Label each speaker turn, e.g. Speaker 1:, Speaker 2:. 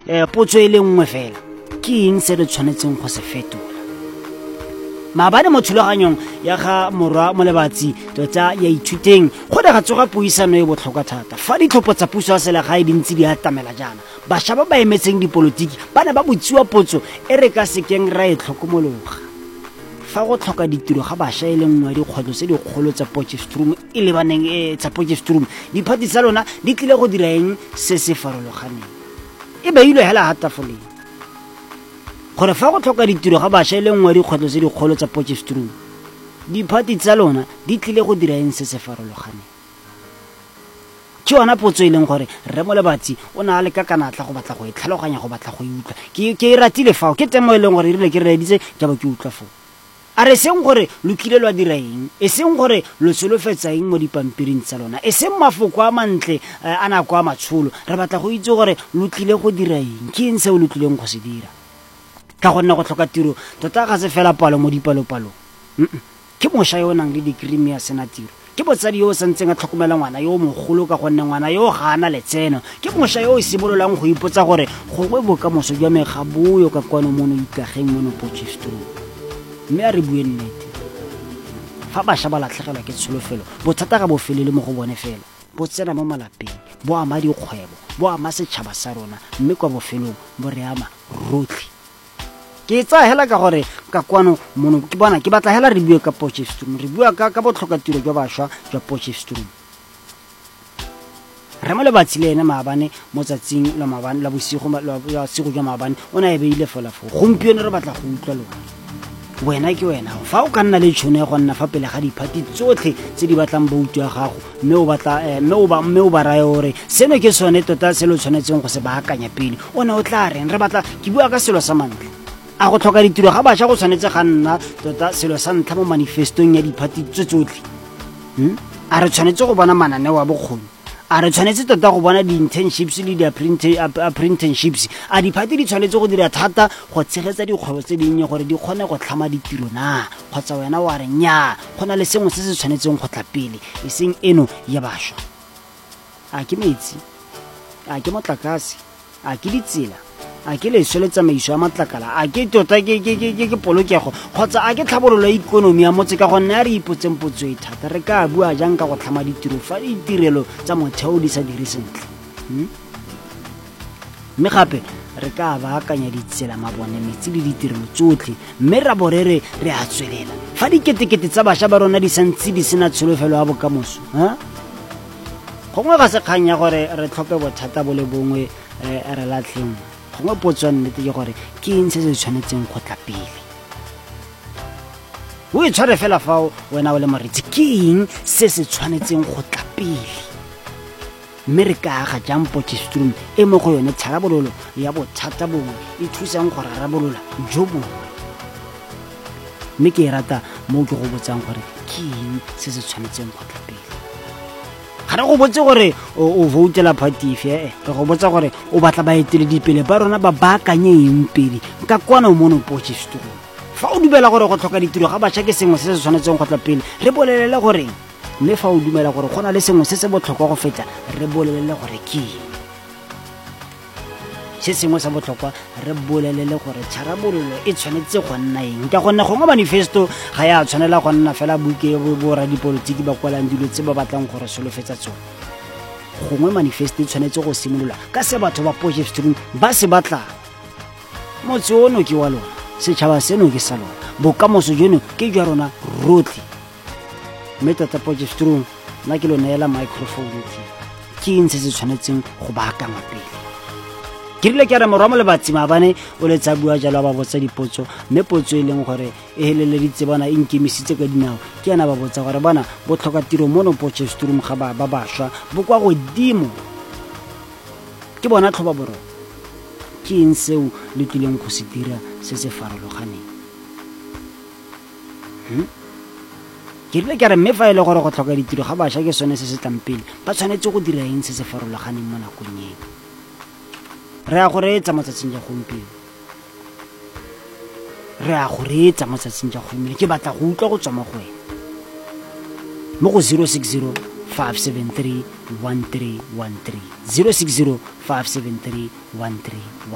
Speaker 1: potso e le nngwe fela ke eng se re tshwanetseng go se fetola maabane mo thulaganyong ya ga morwa Molebatsi tota ya ithuteng go ne ga tsoga puisano e botlhokwa thata fa ditlhopho tsa puso ya selegae di ntse di atamela jaana bašwa ba ba emetseng dipolotiki ba ne ba botsiwa potso e re ka sekeng ra e tlhokomologa fa go tlhoka ditiro ga bašwa e le nngwe ya dikgwetlho tse dikgolo tsa Potchefstroom e lebaneng tsa Potchefstroom diphathi tsa lona di tlile go dira eng se se farologaneng e beilwe hela ha tafoleng gore fa go tlhoka ditiro ga bašwa e le nngwe ya dikgwetlho tse dikgolo tsa Potchefstroom diphathi tsa lona di tlile go dira eng se se farologaneng ke yona potso e leng gore Rre Molebatsi o na le ka kanatla go batla go e tlhaloganya go batla go e utlwa ke e ratile fao ke temo e leng gore rile ke reditse ke ba ke utlwa fao a re seng gore lo kile lo dira eng e seng gore lo solofetsa eng mo dipampiring tsa lona e seng mafoko a mantle a nako a matsholo re batla go itse gore lo tlile go dira eng ke eng seo lo tlileng go se dira ka gonne go tlhoka tiro tota ga se fela palo mo dipalopalong ke mošwa yo o nang le degree mme ya sena tiro ke botsadi yo o santseng a tlhokomela ngwana yo o mogolo ka gonne ngwana yo ga ana letseno ke mošwa yo o simololang go ipotsa gore gongwe bokamoso jwa me ga boyo ka kwano mono ikageng mono Potchefstroom mme a re bue nnete fa bašwa ba latlhegelwa ke tsholofelo bothata ga bo felele mo go bone fela bo tsena mo malapeng bo ama dikgwebo bo ama setšhaba sa rona mme kwa bofelong bo re ama rotlhe ke tsaya hela ka gore ka kwano mono ke bona ke batla hela re bue ka Potchefstroom re bua ka botlhokatiro jwa bašwa jwa Potchefstroom Rre Molebatsi le ene maabane mo tsatsing la maabane la bosigo jwa maabane o na e beile fela fo gompieno re batla go utlwa lona wena ke wena fa o ka nna le tšhono ya go nna fa pele ga diphathi tsotlhe tse di batlang boutu ya gago mme o ba raya gore seno ke sone tota se lo tshwanetseng go se baakanya pele o ne o tla reng re batla ke bua ka selo sa mantle a go tlhoka ditiro ga bašwa go tshwanetse ga nna tota selo sa ntlha mo manifestong ya diphathi tse tsotlhe a re tshwanetse go bona mananeo a bokgoni a re tshwanetse tota go bona di-internships le di-apprenticeships a diphathi di tshwanetse go dira thata go tshegetsa dikgwebo tse dinnye gore di kgone go tlhama ditiro na kgotsa wena wa re nnyaa go na le sengwe se se tshwanetseng go tla pele e seng eno ya bašwa a ke metsi a ke motlakase a ke ditsela a ke leswe le tsamaiso ya matlakala a ke tota ke polokego kgotsa a ke tlhabololo ya ikonomi ya motse ka gonne a re ipotseng potso e thata re ka bua jang ka go tlhama ditiro fa ditirelo tsa motheo di sa dire sentle mme gape re ka baakanya ditsela mabone metsi le ditirelo tsotlhe mme ra bo re a tswelela fa diketekete tsa bašwa ba rona di santse di sena tsholofelo ya bokamoso gongwe ga se kgang ya gore re tlhophe bothata bo le bongwe re latlheng gongwe potso ya nnete ke gore ke eng se se tshwanetseng go tla pele o e tshware fela fao wena o le moretsi ke eng se se tshwanetseng go tla pele mme re ka aga jang Potchefstroom e mo go yone tharabololo ya bothata bongwe e thusang go rarabolola jo bongwe mme ke e rata mo ke go botsang gore ke eng se se tshwanetseng go tla pele ga re go botse gore o voutela party efe re go botsa gore o batla baeteledipele ba rona ba baakanye eng pele ka kwana mono Potchefstroom fa o dumela gore go tlhoka ditiro ga bašwa ke sengwe se se tshwanetseng go tla pele re bolelele gore mme fa o dumela gore go na le sengwe se se botlhokwa go feta re bolelele gore ke se sengwe sa botlhokwa re bolelele gore tharabololo e tshwanetse go nna eng ka gonne gongwe manifesto ga ya tshwanela go nna fela buke borra dipolotiki ba kwalang dilo tse ba batlang gore solofetsa tsone gongwe manifesto e tshwanetse go simolola ka se batho ba Potchefstroom ba se batlang motse ono ke wa lona setšhaba seno ke sa lona bokamoso jono ke jwa rona rotlhe mme tota Potchefstroom nna ke lo neela microphone ke eng se se tshwanetseng go baakangwa pele ke rile ke re morwa Molebatsi maabane o letsa bua jalo ba botsa dipotso mme potso e leng gore e heleleditse bona e nkemisitse ka dinao ke yana ba botsa gore bona bo tlhoka tiro mono Potchefstroom ga ba bašwa bo kwa godimo ke bona tlhoba borona ke eng seo le tlileng go se dira se se farologaneng ke rile ke re mme fa e le gore go tlhoka ditiro ga bašwa ke sone se se tlang pele ba tshwanetse go dira eng se se farologaneng mo nakong eno re a go reetsa mo tsatsing ja gompieno ke batla go utlwa go tswa mo go wena mo go 060 573 1313 060 573 1313